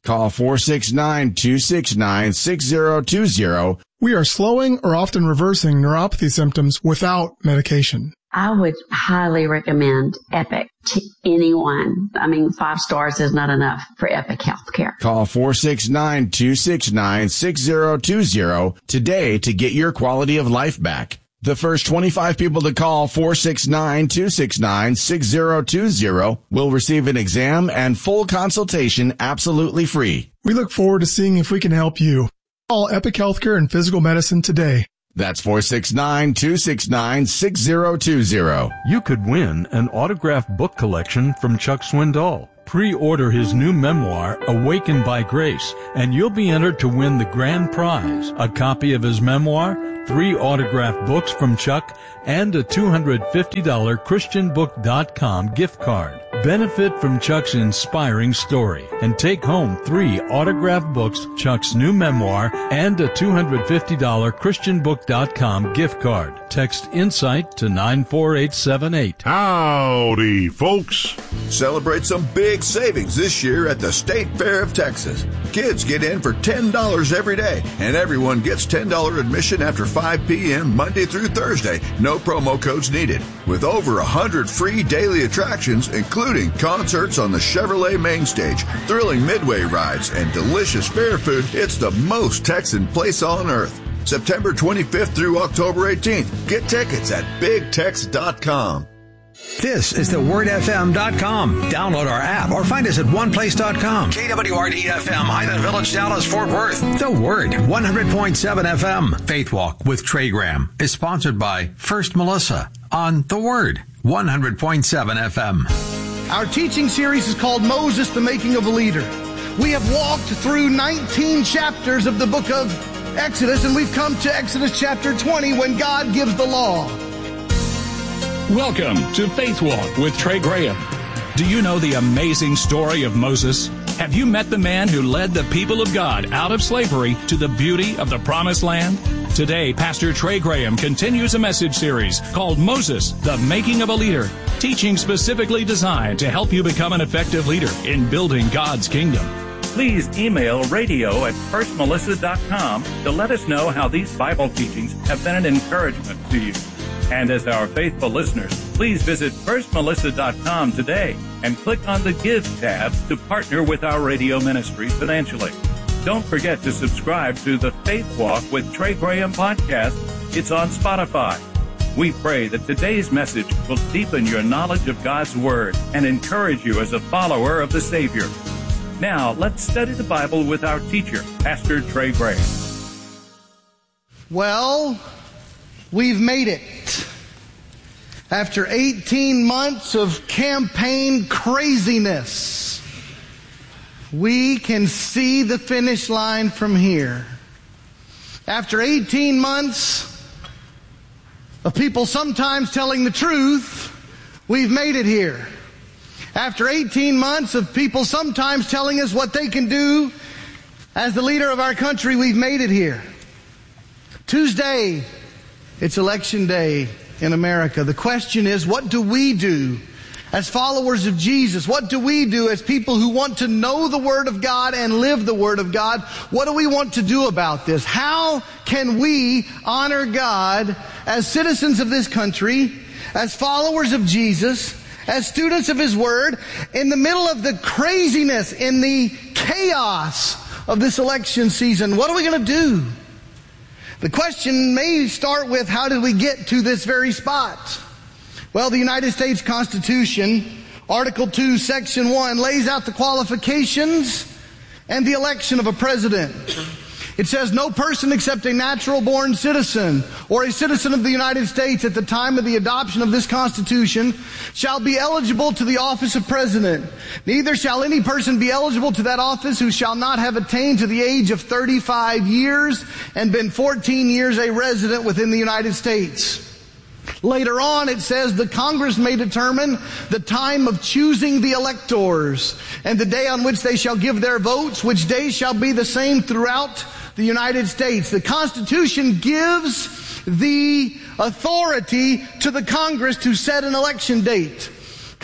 Call four six nine, two six nine, six zero two zero. We are slowing or often reversing neuropathy symptoms without medication. I would highly recommend Epic to anyone. I mean, five stars is not enough for Epic Healthcare. Call four six nine, two six nine, six zero two zero today to get your quality of life back. The first twenty-five people to call four six nine, two six nine, six zero two zero will receive an exam and full consultation absolutely free. We look forward to seeing if we can help you. Call Epic Healthcare and Physical Medicine today. That's four six nine, two six nine, six zero two zero. You could win an autographed book collection from Chuck Swindoll. Pre-order his new memoir, Awakened by Grace, and you'll be entered to win the grand prize, a copy of his memoir, three autographed books from Chuck, and a two hundred fifty dollars Christian book dot com gift card. Benefit from Chuck's inspiring story and take home three autographed books, Chuck's new memoir, and a two hundred fifty dollars Christian book dot com gift card. Text INSIGHT to nine four eight seven eight. Howdy, folks. Celebrate some big savings this year at the State Fair of Texas. Kids get in for ten dollars every day, and everyone gets ten dollars admission after five p.m. Monday through Thursday. No promo codes needed. With over one hundred free daily attractions, including concerts on the Chevrolet main stage, thrilling midway rides, and delicious fair food, it's the most Texan place on earth. September twenty-fifth through October eighteenth. Get tickets at big tex dot com. This is the word f m dot com. Download our app or find us at one place dot com. K W R D F M, Highland Village, Dallas, Fort Worth. The Word, one hundred point seven F M. Faith Walk with Trey Graham is sponsored by First Melissa on The Word, one hundred point seven F M. Our teaching series is called Moses, the Making of a Leader. We have walked through nineteen chapters of the book of Exodus, and we've come to Exodus chapter twenty when God gives the law. Welcome to Faith Walk with Trey Graham. Do you know the amazing story of Moses? Have you met the man who led the people of God out of slavery to the beauty of the Promised Land? Today, Pastor Trey Graham continues a message series called Moses, the Making of a Leader, teaching specifically designed to help you become an effective leader in building God's kingdom. Please email radio at first melissa dot com to let us know how these Bible teachings have been an encouragement to you. And as our faithful listeners, please visit first melissa dot com today and click on the Give tab to partner with our radio ministry financially. Don't forget to subscribe to the Faith Walk with Trey Graham podcast. It's on Spotify. We pray that today's message will deepen your knowledge of God's Word and encourage you as a follower of the Savior. Now, let's study the Bible with our teacher, Pastor Trey Graham. Well, we've made it. After eighteen months of campaign craziness, we can see the finish line from here. After eighteen months of people sometimes telling the truth, we've made it here. After eighteen months of people sometimes telling us what they can do as the leader of our country, we've made it here. Tuesday, it's election day in America. The question is, what do we do as followers of Jesus? What do we do as people who want to know the Word of God and live the Word of God? What do we want to do about this? How can we honor God as citizens of this country, as followers of Jesus, as students of His Word, in the middle of the craziness, in the chaos of this election season? What are we going to do? The question may start with, how did we get to this very spot? Well, the United States Constitution, Article two, Section one, lays out the qualifications and the election of a president. It says, no person except a natural-born citizen or a citizen of the United States at the time of the adoption of this Constitution shall be eligible to the office of president. Neither shall any person be eligible to that office who shall not have attained to the age of thirty-five years and been fourteen years a resident within the United States. Later on, it says the Congress may determine the time of choosing the electors and the day on which they shall give their votes, which day shall be the same throughout the United States. The Constitution gives the authority to the Congress to set an election date.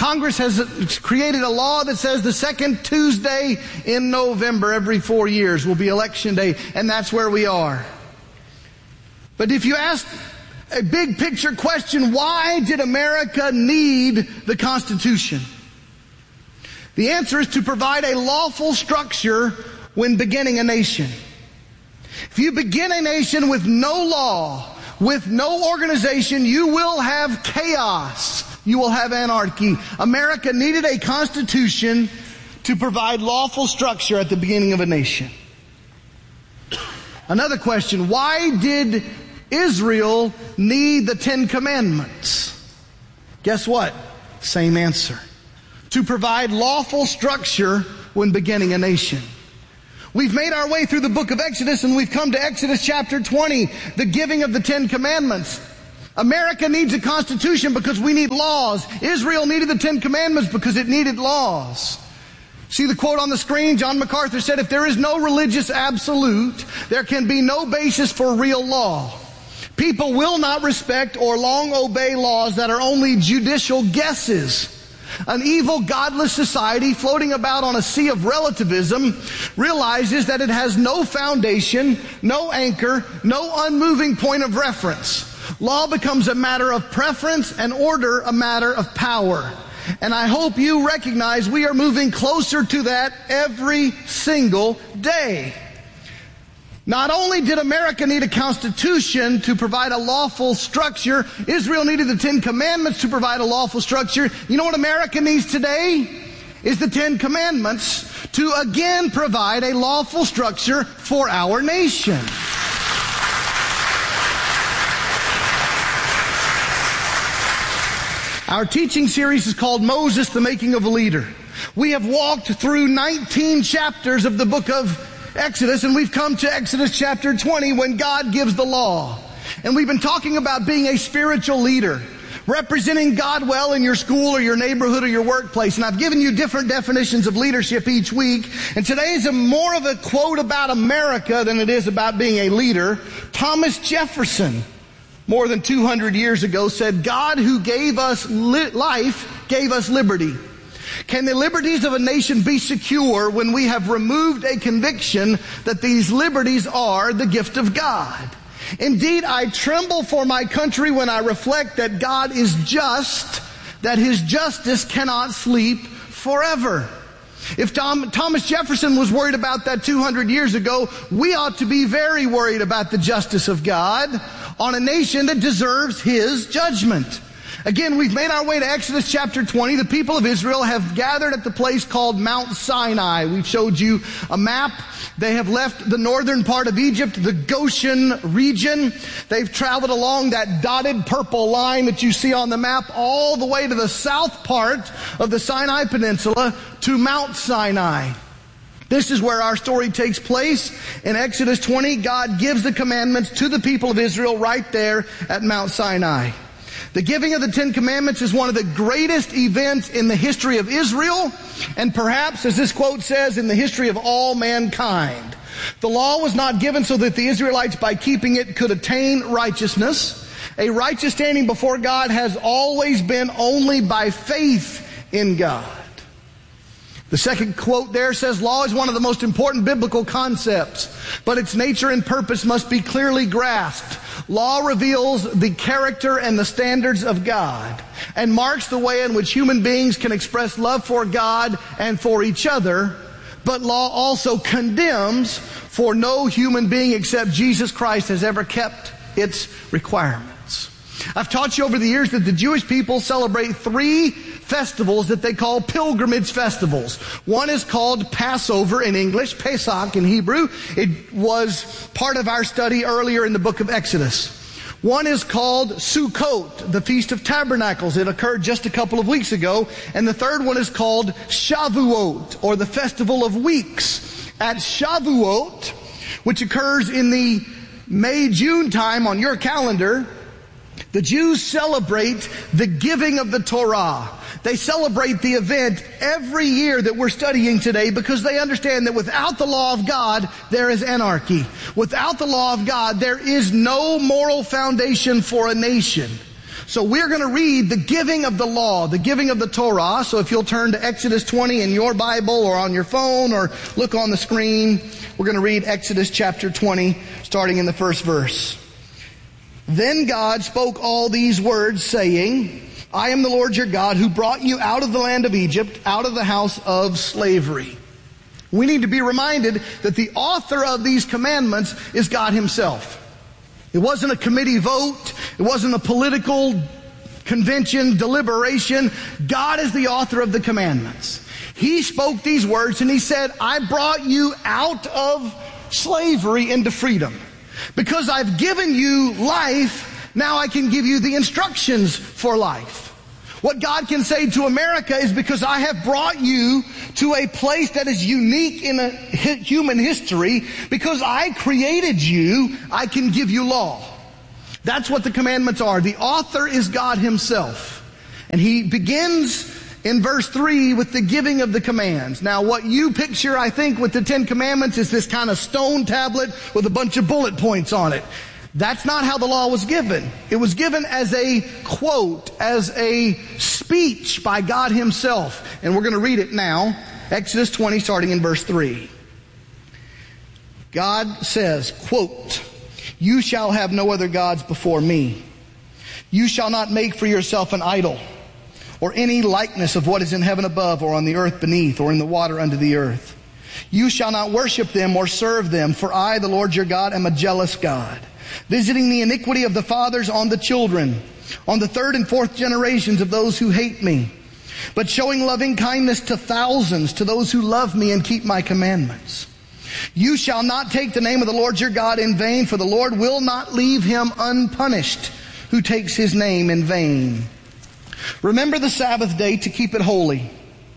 Congress has created a law that says the second Tuesday in November every four years will be election day, and that's where we are. But if you ask a big picture question, why did America need the Constitution? The answer is to provide a lawful structure when beginning a nation. If you begin a nation with no law, with no organization, you will have chaos. You will have anarchy. America needed a constitution to provide lawful structure at the beginning of a nation. Another question, why did Israel need the Ten Commandments? Guess what? Same answer. To provide lawful structure when beginning a nation. We've made our way through the book of Exodus, and we've come to Exodus chapter twenty, the giving of the Ten Commandments. America needs a constitution because we need laws. Israel needed the Ten Commandments because it needed laws. See the quote on the screen? John MacArthur said, if there is no religious absolute, there can be no basis for real law. People will not respect or long obey laws that are only judicial guesses. An evil, godless society floating about on a sea of relativism realizes that it has no foundation, no anchor, no unmoving point of reference. Law becomes a matter of preference and order a matter of power. And I hope you recognize we are moving closer to that every single day. Not only did America need a constitution to provide a lawful structure, Israel needed the Ten Commandments to provide a lawful structure. You know what America needs today? Is the Ten Commandments to again provide a lawful structure for our nation. Our teaching series is called Moses, the Making of a Leader. We have walked through nineteen chapters of the book of Exodus, and we've come to Exodus chapter twenty when God gives the law. And we've been talking about being a spiritual leader, representing God well in your school or your neighborhood or your workplace. And I've given you different definitions of leadership each week. And today is a more of a quote about America than it is about being a leader. Thomas Jefferson, more than two hundred years ago, said, God who gave us li- life gave us liberty. Can the liberties of a nation be secure when we have removed a conviction that these liberties are the gift of God? Indeed, I tremble for my country when I reflect that God is just, that His justice cannot sleep forever. If Tom, Thomas Jefferson was worried about that two hundred years ago, we ought to be very worried about the justice of God on a nation that deserves His judgment. Again, we've made our way to Exodus chapter twenty. The people of Israel have gathered at the place called Mount Sinai. We've showed you a map. They have left the northern part of Egypt, the Goshen region. They've traveled along that dotted purple line that you see on the map all the way to the south part of the Sinai Peninsula to Mount Sinai. This is where our story takes place. In Exodus twenty, God gives the commandments to the people of Israel right there at Mount Sinai. The giving of the Ten Commandments is one of the greatest events in the history of Israel, and perhaps, as this quote says, in the history of all mankind. The law was not given so that the Israelites, by keeping it, could attain righteousness. A righteous standing before God has always been only by faith in God. The second quote there says, law is one of the most important biblical concepts, but its nature and purpose must be clearly grasped. Law reveals the character and the standards of God and marks the way in which human beings can express love for God and for each other, but law also condemns, for no human being except Jesus Christ has ever kept its requirements. I've taught you over the years that the Jewish people celebrate three festivals that they call pilgrimage festivals. One is called Passover in English, Pesach in Hebrew. It was part of our study earlier in the book of Exodus. One is called Sukkot, the Feast of Tabernacles. It occurred just a couple of weeks ago. And the third one is called Shavuot, or the Festival of Weeks. At Shavuot, which occurs in the May-June time on your calendar, the Jews celebrate the giving of the Torah. They celebrate the event every year that we're studying today because they understand that without the law of God, there is anarchy. Without the law of God, there is no moral foundation for a nation. So we're going to read the giving of the law, the giving of the Torah. So if you'll turn to Exodus twenty in your Bible or on your phone or look on the screen, we're going to read Exodus chapter twenty, starting in the first verse. Then God spoke all these words, saying, I am the Lord your God who brought you out of the land of Egypt, out of the house of slavery. We need to be reminded that the author of these commandments is God himself. It wasn't a committee vote. It wasn't a political convention, deliberation. God is the author of the commandments. He spoke these words and he said, I brought you out of slavery into freedom. Because I've given you life, now I can give you the instructions for life. What God can say to America is, because I have brought you to a place that is unique in a human history, because I created you, I can give you law. That's what the commandments are. The author is God himself. And he begins in verse three with the giving of the commands. Now what you picture, I think, with the Ten Commandments is this kind of stone tablet with a bunch of bullet points on it. That's not how the law was given. It was given as a quote, as a speech by God himself. And we're going to read it now. Exodus twenty, starting in verse three. God says, quote, you shall have no other gods before me. You shall not make for yourself an idol, or any likeness of what is in heaven above, or on the earth beneath, or in the water under the earth. You shall not worship them or serve them, for I, the Lord your God, am a jealous God, visiting the iniquity of the fathers on the children, on the third and fourth generations of those who hate me, but showing loving kindness to thousands, to those who love me and keep my commandments. You shall not take the name of the Lord your God in vain, for the Lord will not leave him unpunished who takes his name in vain. Remember the Sabbath day to keep it holy.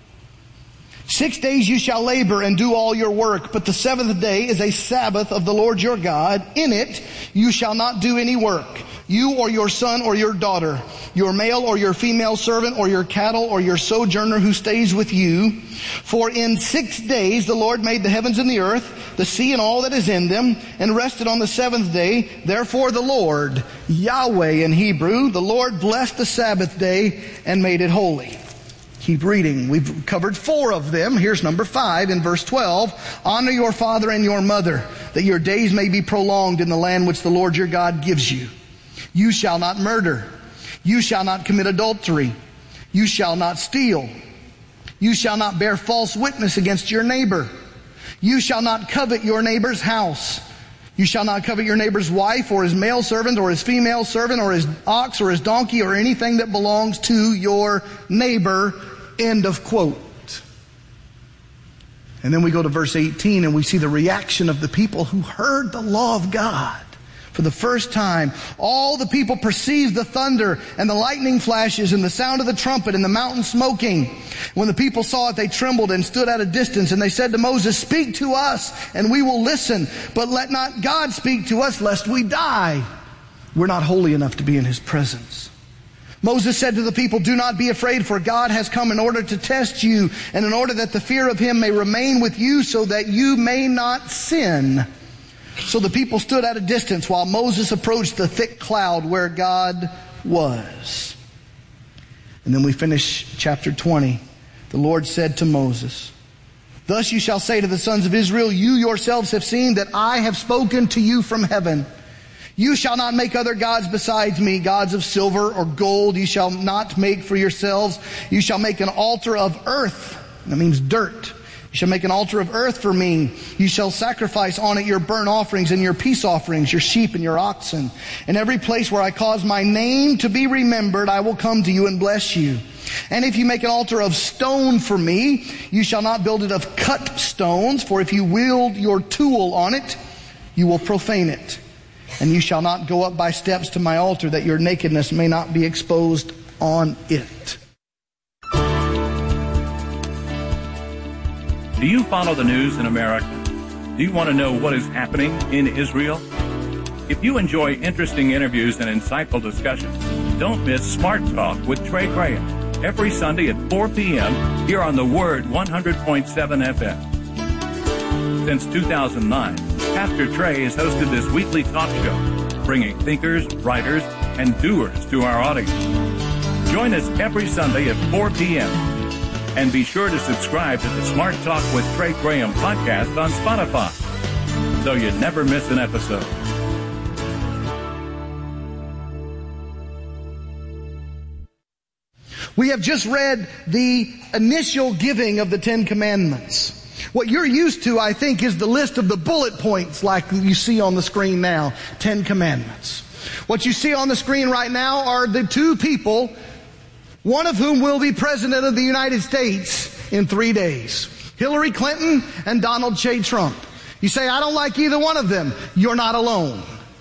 Six days you shall labor and do all your work, but the seventh day is a Sabbath of the Lord your God. In it you shall not do any work, you or your son or your daughter, your male or your female servant or your cattle or your sojourner who stays with you. For in six days the Lord made the heavens and the earth, the sea and all that is in them, and rested on the seventh day. Therefore the Lord, Yahweh in Hebrew, the Lord blessed the Sabbath day and made it holy. Keep reading. We've covered four of them. Here's number five in verse twelve. Honor your father and your mother, that your days may be prolonged in the land which the Lord your God gives you. You shall not murder. You shall not commit adultery. You shall not steal. You shall not bear false witness against your neighbor. You shall not covet your neighbor's house. You shall not covet your neighbor's wife or his male servant or his female servant or his ox or his donkey or anything that belongs to your neighbor. End of quote. And then we go to verse eighteen and we see the reaction of the people who heard the law of God for the first time. All the people perceived the thunder and the lightning flashes and the sound of the trumpet and the mountain smoking. When the people saw it, they trembled and stood at a distance, and they said to Moses, speak to us and we will listen, but let not God speak to us lest we die. We're not holy enough to be in his presence. Moses said to the people, do not be afraid, for God has come in order to test you, and in order that the fear of him may remain with you, so that you may not sin. So the people stood at a distance while Moses approached the thick cloud where God was. And then we finish chapter twenty. The Lord said to Moses, thus you shall say to the sons of Israel, you yourselves have seen that I have spoken to you from heaven. You shall not make other gods besides me, gods of silver or gold. You shall not make for yourselves. You shall make an altar of earth. That means dirt. You shall make an altar of earth for me. You shall sacrifice on it your burnt offerings and your peace offerings, your sheep and your oxen. In every place where I cause my name to be remembered, I will come to you and bless you. And if you make an altar of stone for me, you shall not build it of cut stones, for if you wield your tool on it, you will profane it. And you shall not go up by steps to my altar, that your nakedness may not be exposed on it. Do you follow the news in America? Do you want to know what is happening in Israel? If you enjoy interesting interviews and insightful discussions, don't miss Smart Talk with Trey Graham every Sunday at four p.m. here on the Word one hundred point seven F M. Since two thousand nine, Pastor Trey has hosted this weekly talk show, bringing thinkers, writers, and doers to our audience. Join us every Sunday at four p.m. And be sure to subscribe to the Smart Talk with Trey Graham podcast on Spotify, so you never miss an episode. We have just read the initial giving of the Ten Commandments. What you're used to, I think, is the list of the bullet points like you see on the screen now. Ten Commandments. What you see on the screen right now are the two people, one of whom will be President of the United States in three days. Hillary Clinton and Donald J. Trump. You say, I don't like either one of them. You're not alone.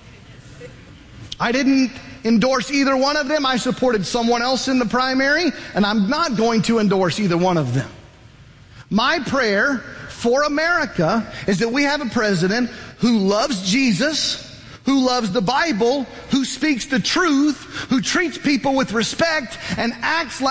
I didn't endorse either one of them. I supported someone else in the primary, and I'm not going to endorse either one of them. My prayer for America is that we have a president who loves Jesus, who loves the Bible, who speaks the truth, who treats people with respect, and acts like